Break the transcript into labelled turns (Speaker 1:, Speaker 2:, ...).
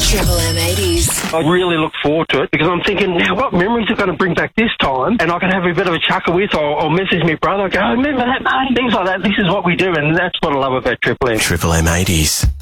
Speaker 1: Triple M80s.
Speaker 2: I really look forward to it because I'm thinking, now what memories are going to bring back this time? And I can have a bit of a chuckle with or message my brother, go, remember that, mate? Things like that. This is what we do, and that's what I love about Triple M.
Speaker 3: Triple M80s.